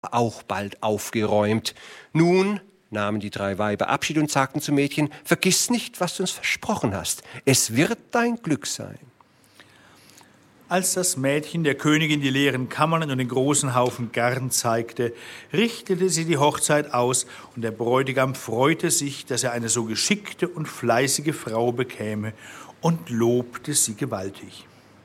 auch bald aufgeräumt. Nun nahmen die 3 Weiber Abschied und sagten zum Mädchen: Vergiss nicht, was du uns versprochen hast. Es wird dein Glück sein. Als das Mädchen der Königin die leeren Kammern und den großen Haufen Garn zeigte, richtete sie die Hochzeit aus, und der Bräutigam freute sich, dass er eine so geschickte und fleißige Frau bekäme, und lobte sie gewaltig.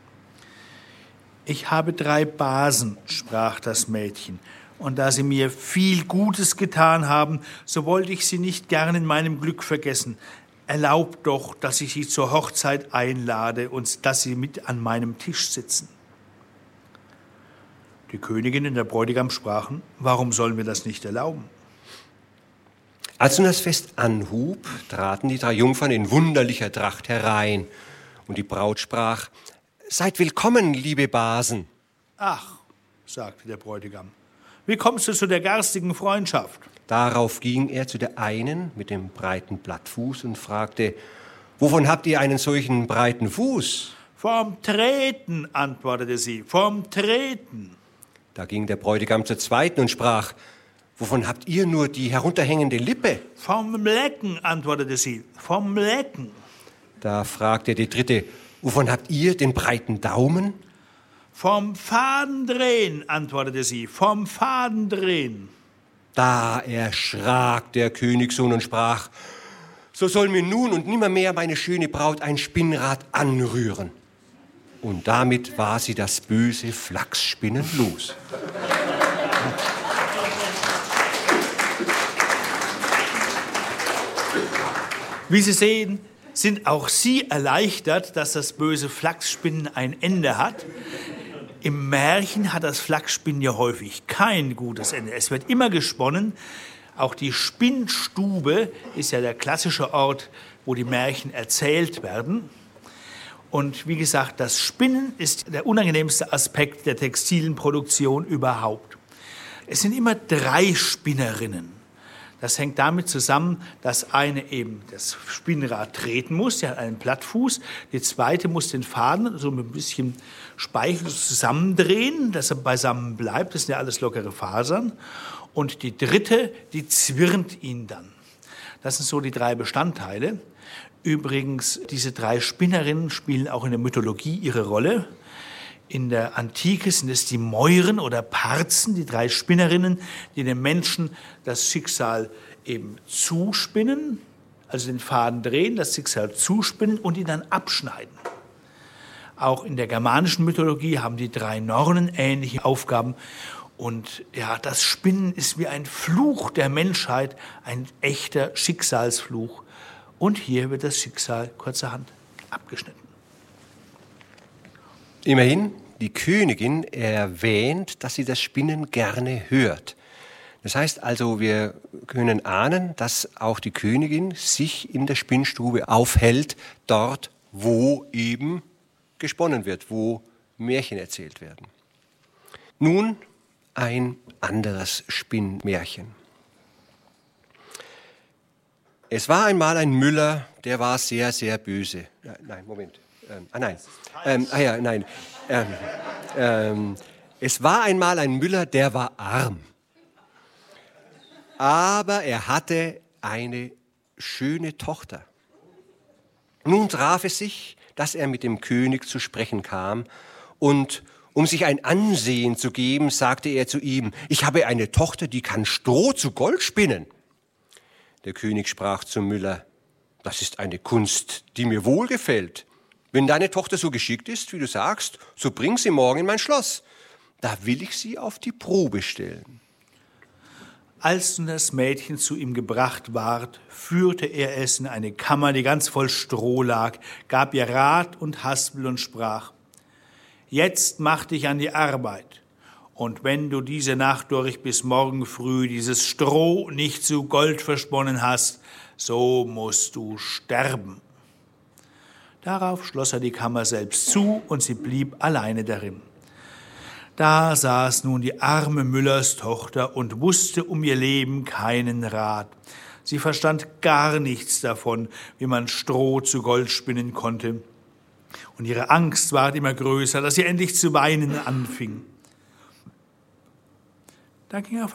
Ich habe 3 Basen, sprach das Mädchen, und da sie mir viel Gutes getan haben, so wollte ich sie nicht gern in meinem Glück vergessen. Erlaubt doch, dass ich sie zur Hochzeit einlade und dass sie mit an meinem Tisch sitzen. Die Königin und der Bräutigam sprachen: Warum sollen wir das nicht erlauben? Als nun das Fest anhub, traten die 3 Jungfern in wunderlicher Tracht herein. Und die Braut sprach: Seid willkommen, liebe Basen. Ach, sagte der Bräutigam, wie kommst du zu der garstigen Freundschaft? Darauf ging er zu der einen mit dem breiten Blattfuß und fragte: Wovon habt ihr einen solchen breiten Fuß? Vom Treten, antwortete sie, vom Treten. Da ging der Bräutigam zur zweiten und sprach: Wovon habt ihr nur die herunterhängende Lippe? Vom Lecken, antwortete sie, vom Lecken. Da fragte die dritte: Wovon habt ihr den breiten Daumen? Vom Fadendrehen, antwortete sie, vom Fadendrehen. Da erschrak der Königssohn und sprach: So soll mir nun und nimmermehr meine schöne Braut ein Spinnrad anrühren. Und damit war sie das böse Flachsspinnen los. Wie Sie sehen, sind auch Sie erleichtert, dass das böse Flachsspinnen ein Ende hat. Im Märchen hat das Flachsspinnen ja häufig kein gutes Ende. Es wird immer gesponnen. Auch die Spinnstube ist ja der klassische Ort, wo die Märchen erzählt werden. Und wie gesagt, das Spinnen ist der unangenehmste Aspekt der textilen Produktion überhaupt. Es sind immer 3 Spinnerinnen. Das hängt damit zusammen, dass eine eben das Spinnrad treten muss, die hat einen Plattfuß. Die zweite muss den Faden so mit ein bisschen Speichel zusammendrehen, dass er beisammen bleibt. Das sind ja alles lockere Fasern. Und die dritte, die zwirnt ihn dann. Das sind so die 3 Bestandteile. Übrigens, diese 3 Spinnerinnen spielen auch in der Mythologie ihre Rolle. In der Antike sind es die Mäuren oder Parzen, die 3 Spinnerinnen, die den Menschen das Schicksal eben zuspinnen, also den Faden drehen, das Schicksal zuspinnen und ihn dann abschneiden. Auch in der germanischen Mythologie haben die 3 Nornen ähnliche Aufgaben. Und ja, das Spinnen ist wie ein Fluch der Menschheit, ein echter Schicksalsfluch. Und hier wird das Schicksal kurzerhand abgeschnitten. Immerhin, die Königin erwähnt, dass sie das Spinnen gerne hört. Das heißt also, wir können ahnen, dass auch die Königin sich in der Spinnstube aufhält, dort, wo eben gesponnen wird, wo Märchen erzählt werden. Nun ein anderes Spinnmärchen. Es war einmal ein Müller, der war sehr, sehr böse. Es war einmal ein Müller, der war arm. Aber er hatte eine schöne Tochter. Nun traf es sich, dass er mit dem König zu sprechen kam, und um sich ein Ansehen zu geben, sagte er zu ihm: Ich habe eine Tochter, die kann Stroh zu Gold spinnen. Der König sprach zum Müller: Das ist eine Kunst, die mir wohlgefällt. Wenn deine Tochter so geschickt ist, wie du sagst, so bring sie morgen in mein Schloss. Da will ich sie auf die Probe stellen. Als nun das Mädchen zu ihm gebracht ward, führte er es in eine Kammer, die ganz voll Stroh lag, gab ihr Rat und Haspel und sprach: Jetzt mach dich an die Arbeit. Und wenn du diese Nacht durch bis morgen früh dieses Stroh nicht zu Gold versponnen hast, so musst du sterben. Darauf schloss er die Kammer selbst zu, und sie blieb alleine darin. Da saß nun die arme Müllerstochter und wusste um ihr Leben keinen Rat. Sie verstand gar nichts davon, wie man Stroh zu Gold spinnen konnte. Und ihre Angst ward immer größer, dass sie endlich zu weinen anfing. Da ging er